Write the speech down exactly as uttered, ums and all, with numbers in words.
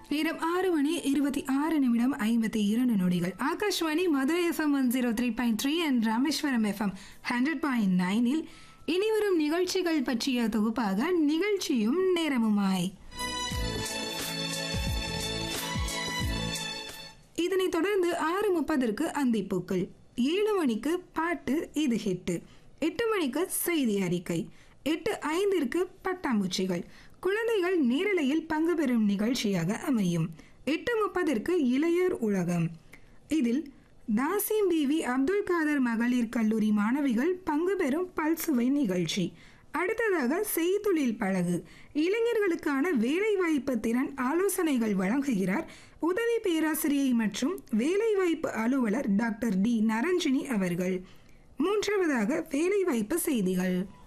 நேரம் ஆறு மணி இருபத்தி ஆறு நிமிடம் ஐம்பத்தி இரண்டு நொடிகள். Akashvani Madurai FM one zero three point three and Rameswaram FM hundred point நைனில் இனிவரும் நிகழ்ச்சிகள் பற்றிய தொகுப்பாக நிகழ்ச்சியும் நேரமுமாய். இதனைத் தொடர்ந்து ஆறு முப்பதற்கு அந்திப்பூக்கள், ஏழு மணிக்கு பாட்டு இது ஹிட்டு, எட்டு மணிக்கு செய்தி அறிக்கை, எட்டு ஐந்திற்கு பட்டாம்பூச்சிகள், குழந்தைகள் நேரலையில் பங்கு பெறும் நிகழ்ச்சியாக அமையும். எட்டு முப்பதற்கு இளையோர் உலகம், இதில் தாசிம் பிவி அப்துல் காதர் மகளிர் கல்லூரி மாணவிகள் பங்கு பெறும் பல்சுவை நிகழ்ச்சி. அடுத்ததாக செய்தொழில் பழகு, இளைஞர்களுக்கான வேலைவாய்ப்பு திறன் ஆலோசனைகள் வழங்குகிறார் உதவி பேராசிரியை மற்றும் வேலைவாய்ப்பு அலுவலர் டாக்டர் டி நரஞ்சினி அவர்கள். மூன்றாவதாக வேலைவாய்ப்பு செய்திகள்.